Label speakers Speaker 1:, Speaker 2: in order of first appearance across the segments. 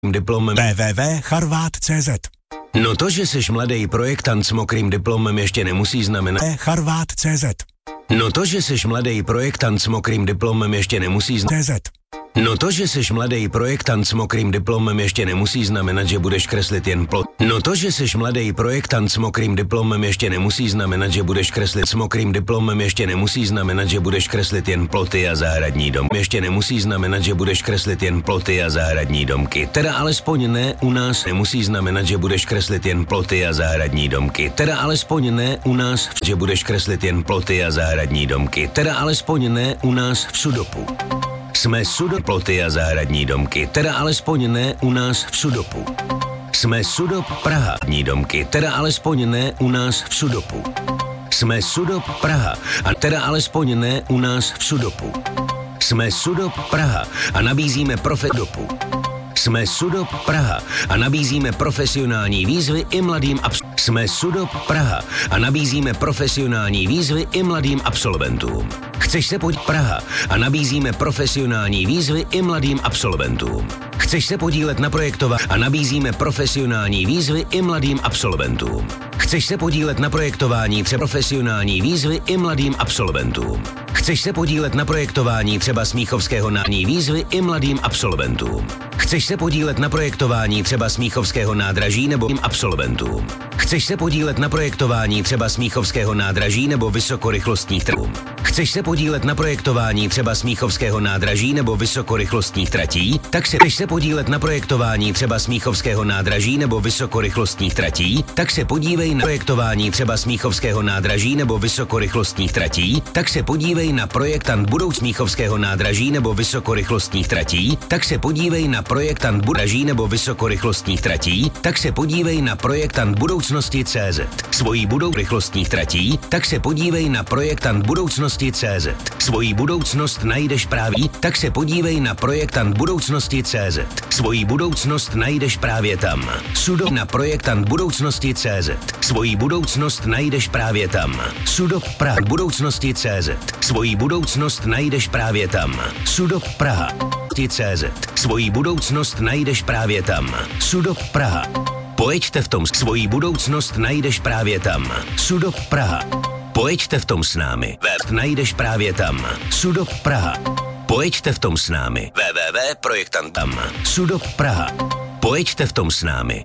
Speaker 1: diplomem
Speaker 2: www.charvat.cz.
Speaker 1: No to, že seš mladý projektant s mokrým diplomem, ještě nemusí znamenat
Speaker 2: Charvat.cz.
Speaker 1: No to, že seš mladý projektant s mokrým diplomem, ještě nemusí znamenat No to, že seš mladý projektant s mokrým diplomem, ještě nemusí znamenat, že budeš kreslit jen plot. No to, že seš mladý projektant s mokrým diplomem, ještě nemusí znamenat, že budeš kreslit s mokrým diplomem, ještě nemusí znamenat, že budeš kreslit jen ploty a zahradní dom. Ještě nemusí znamenat, že budeš kreslit jen ploty a zahradní domky. Teda alespoň ne u nás. Nemusí znamenat, že budeš kreslit jen ploty a zahradní domky. Teda alespoň ne u nás, že budeš kreslit jen ploty a zahradní domky. Teda alespoň ne u nás v Sudopu. Jsme Sudop ploty a zahradní domky, teda alespoň ne u nás v Sudopu. Jsme Sudop Praha domky, teda alespoň ne u nás v Sudopu. Jsme Sudop Praha, a teda alespoň ne u nás v Sudopu. Jsme Sudop Praha a nabízíme Dopu. Jsme Sudop Praha a nabízíme profesionální výzvy i mladým Jsme Sudop Praha a nabízíme profesionální výzvy i mladým absolventům. Chceš se podílet Praha a nabízíme profesionální výzvy i mladým absolventům. Chceš se podílet na projektování a nabízíme profesionální výzvy i mladým absolventům. Chceš se podílet na projektování třeba profesionální výzvy i mladým absolventům. Chceš se podílet na projektování třeba Smíchovského nádraží výzvy i mladým absolventům. Chceš se podílet na projektování třeba Smíchovského nádraží nebo absolventům. Chceš se podílet na projektování třeba Smíchovského nádraží nebo vysokorychlostních tratí. Chceš se podílet na projektování třeba Smíchovského nádraží nebo vysokorychlostních tratí, tak se chceš se podílet na projektování třeba Smíchovského nádraží nebo vysokorychlostních tratí, tak se podívej na projektování třeba Smíchovského nádraží nebo vysokorychlostních tratí, tak se podívej na projektant budoucí Smíchovského nádraží nebo vysokorychlostních tratí, tak se podívej na projektant budoucí nebo vysokorychlostních tratí, tak se podívej na projektant budoucnosti CZ. Svojí budoucnostních tratí, tak se podívej na projektant budoucnosti CZ. Svojí budoucnost najdeš právě, tak se podívej na projektant budoucnosti CZ. Svojí budoucnost najdeš právě tam. Sudop na projektant budoucnosti CZ. Svojí budoucnost najdeš právě tam. Sudop Praha budoucnosti CZ. Svojí budoucnost najdeš právě tam. Sudop Praha CZ. Svojí budoucnost najdeš právě tam. Sudop Praha. Pojeďte v tom, svojí budoucnost najdeš právě tam. Sudop Praha. Pojeďte v tom s námi. Najdeš právě tam. Sudop Praha. Pojeďte v tom s námi. www.projektantam. Sudop Praha. Pojeďte v tom s námi.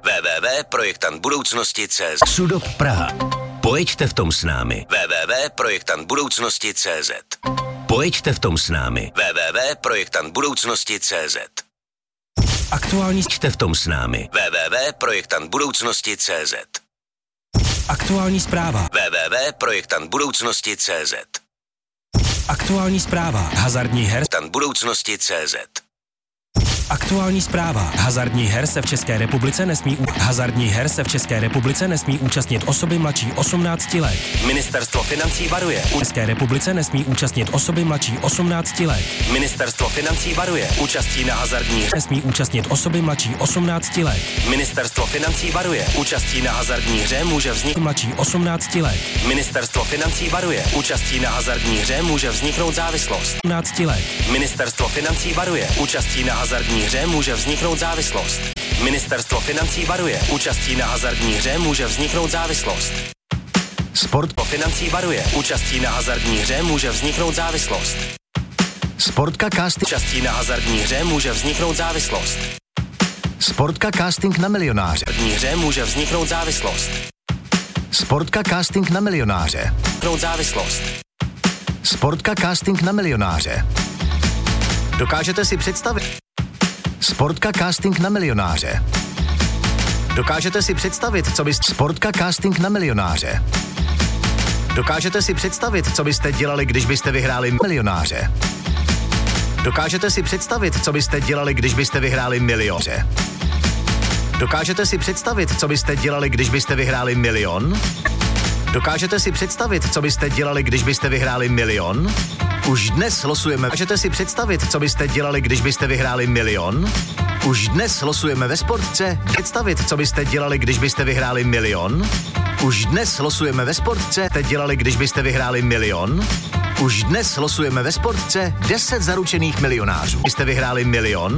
Speaker 1: www.projektantbudoucnosti.cz. Sudop Praha. Pojeďte v tom s námi. www.projektantbudoucnosti.cz. Pojeďte v tom s námi. www.projektantbudoucnosti.cz. Aktuální jste v tom s námi. www.projektantbudoucnosti.cz. Aktuální zpráva. www.projektantbudoucnosti.cz. Aktuální zpráva. Hazardní her. Budoucnosti.cz. Aktuální zpráva. Hazardní her se v České republice nesmí účastnit osoby mladší 18 let. Ministerstvo financí varuje. V České republice nesmí účastnit osoby mladší 18 let. Ministerstvo financí varuje. Účastí na hazardní hře nesmí účastnit osoby mladší 18 let. Ministerstvo financí varuje. Účastí na hazardní hře může vzniknout mladší 18 let. Ministerstvo financí varuje. Účastí na hazardní hře může vzniknout závislost. 18 let. Ministerstvo financí varuje. Účastí na hazardní hře může vzniknout závislost. Ministerstvo financí varuje. Účastí na hazardní hře může vzniknout závislost. Sport financí varuje. Účastí na hazardní hře může vzniknout závislost. Sportka casting. Účastí na hazardní hře může vzniknout závislost. Sportka casting na milionáře. V hře může vzniknout závislost. Sportka casting na milionáře. Závislost. Sportka casting na milionáře. Dokážete si představit? Sportka casting na milionáře. Dokážete si představit, co byste... Sportka casting na milionáře. Dokážete si představit, co byste dělali, když byste vyhráli milionáře. Dokážete si představit, co byste dělali, když byste vyhráli milionáře. Dokážete si představit, co byste dělali, když byste vyhráli milion? Dokážete si představit, co byste dělali, když byste vyhráli milion? Už dnes losujeme. Dokážete si představit, co byste dělali, když byste vyhráli milion? Už dnes losujeme ve Sportce. Představit, co byste dělali, když byste vyhráli milion? Už dnes losujeme ve Sportce. Jste dělali, když byste vyhráli milion? Už dnes losujeme ve Sportce 10 zaručených milionářů. Byste vyhráli milion?